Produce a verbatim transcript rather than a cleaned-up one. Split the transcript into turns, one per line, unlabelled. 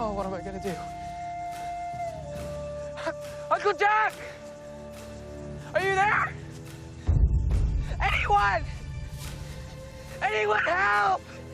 Oh, what am I gonna do? Uncle Jack! Are you there? Anyone! Anyone help!